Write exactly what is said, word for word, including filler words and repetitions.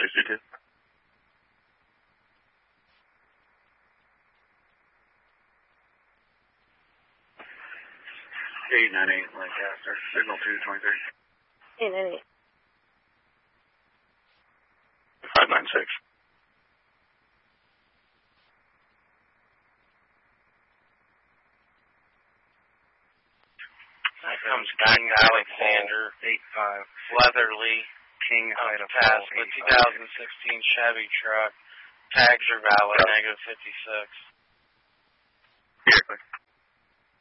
sixty-two. eight nine eight Lancaster, signal two twenty-three. eight nine eight. five nine six. That comes King Alexander, eight five. Weatherly, King Idaho, pass the two thousand sixteen Chevy truck. Tags are valid, negative fifty-six. Here,